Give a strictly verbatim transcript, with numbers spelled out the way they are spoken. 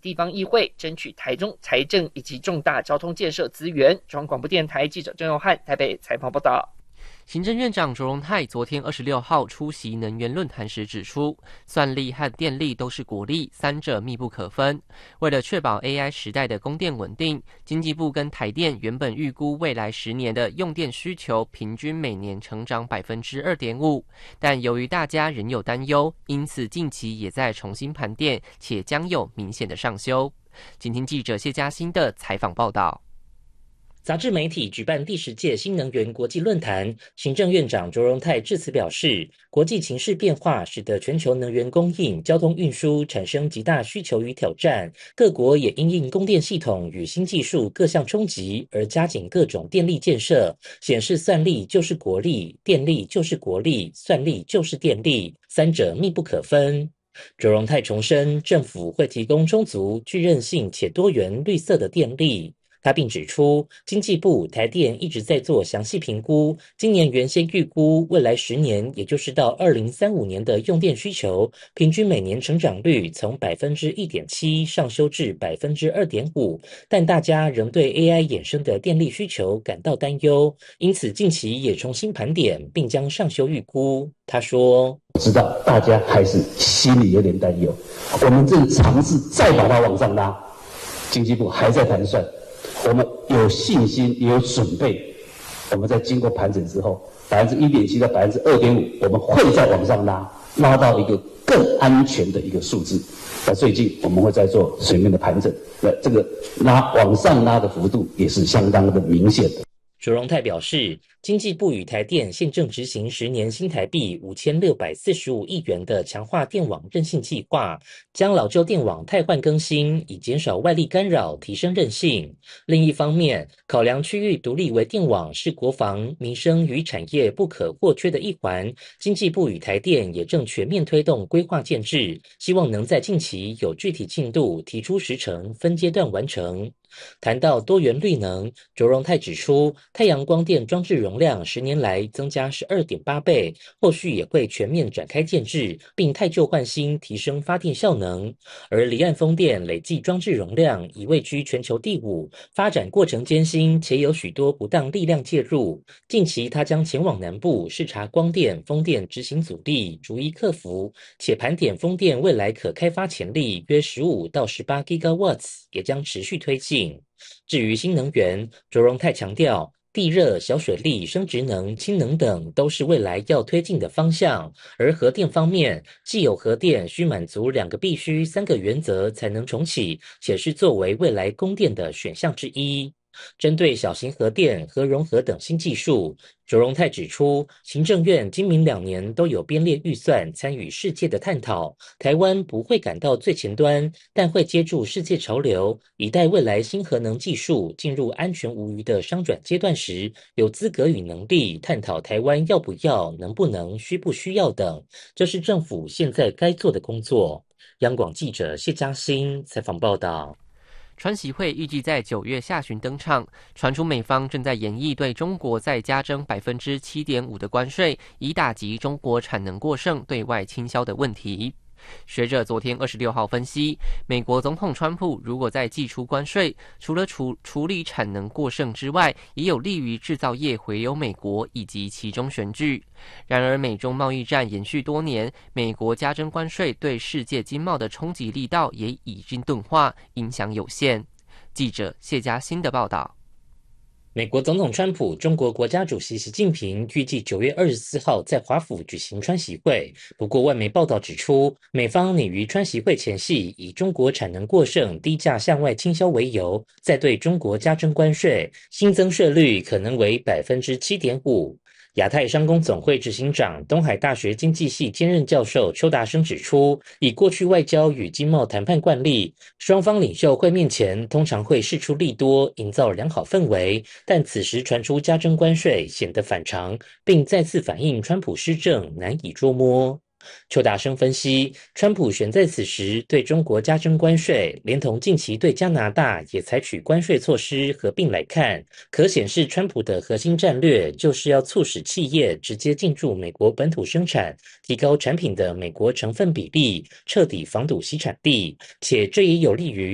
地方议会，争取台中财政以及重大交通建设资源。中央广播电台记者郑佑汉台北采访报道。 行政院长卓荣泰昨天二十六号出席能源论坛时指出，算力和电力都是国力，三者密不可分。为了确保 A I 时代的供电稳定，经济部跟台电原本预估未来十年的用电需求平均每年成长 百分之二点五， 但由于大家仍有担忧，因此近期也在重新盘点，且将有明显的上修。请听记者谢嘉欣的采访报道。 杂志媒体举办第十届新能源国际论坛，行政院长卓荣泰致辞表示，国际情势变化使得全球能源供应、交通运输产生极大需求与挑战，各国也因应供电系统与新技术各项冲击而加紧各种电力建设，显示算力就是国力，电力就是国力，算力就是电力，三者密不可分。卓荣泰重申，政府会提供充足、具韧性且多元绿色的电力。他并指出，经济部、台电一直在做详细评估，今年原先预估未来十年，也就是到二零三五年的用电需求，平均每年成长率从 百分之一点七 上修至 百分之二点五， 但大家仍对 A I 衍生的电力需求感到担忧，因此近期也重新盘点，并将上修预估。他说， 我知道大家还是心里有点担忧，我们正尝试再把它往上拉，经济部还在盘算，我们有信心也有准备，我们在经过盘整之后 百分之一点七 到 百分之二点五， 我们会再往上拉，拉到一个更安全的一个数字。那最近我们会再做水面的盘整，那这个拉往上拉的幅度也是相当的明显的。 卓荣泰表示，经济部与台电现正执行十年新台币五千六百四十五亿元的强化电网韧性计划，将老旧电网汰换更新，以减少外力干扰，提升韧性。另一方面，考量区域独立为电网是国防、民生与产业不可或缺的一环，经济部与台电也正全面推动规划建制，希望能在近期有具体进度，提出时程，分阶段完成。谈到多元绿能，卓荣泰指出，太阳光电装置容量十年来增加 十二点八倍，后续也会全面展开建制，并汰旧换新，提升发电效能。而离岸风电累计装置容量已位居全球第五，发展过程艰辛，且有许多不当力量介入。近期他将前往南部视察光电、风电执行阻力，逐一克服，且盘点风电未来可开发潜力约十五到十八 gigawatts， 也将持续推进。至于新能源，卓荣泰强调，地热、小水力、生质能、氢能等都是未来要推进的方向。而核电方面，既有核电需满足两个必须、三个原则才能重启，且是作为未来供电的选项之一。针对小型核电、核融合等新技术，卓荣泰指出，行政院今明两年都有编列预算参与世界的探讨，台湾不会赶到最前端，但会接住世界潮流，以待未来新核能技术进入安全无虞的商转阶段时，有资格与能力探讨台湾要不要、能不能、需不需要等，这是政府现在该做的工作。央广记者谢嘉欣采访报道。 川习会预计在九月下旬登场，传出美方正在研议对中国再加征 百分之七点五 的关税，以打击中国产能过剩对外倾销的问题。学者昨天二十六号分析，美国总统川普如果再祭出关税，除了处处理产能过剩之外，也有利于制造业回流美国以及其中选举。然而美中贸易战延续多年，美国加征关税对世界经贸的冲击力道也已经钝化，影响有限。记者谢嘉欣的报道。 美国总统川普、中国国家主席习近平预计九月二十四号在华府举行川习会。不过，外媒报道指出，美方拟于川习会前夕以中国产能过剩、低价向外倾销为由，再对中国加征关税，新增税率可能为 百分之七点五。亚太商工总会执行长、东海大学经济系兼任教授邱达生指出，以过去外交与经贸谈判惯例，双方领袖会面前通常会释出利多，营造良好氛围，但此时传出加征关税，显得反常，并再次反映川普施政难以捉摸。邱达生分析，川普选在此时对中国加征关税，连同近期对加拿大也采取关税措施合并来看，可显示川普的核心战略就是要促使企业直接进驻美国本土生产，提高产品的美国成分比例，彻底防堵西产地，且这也有利于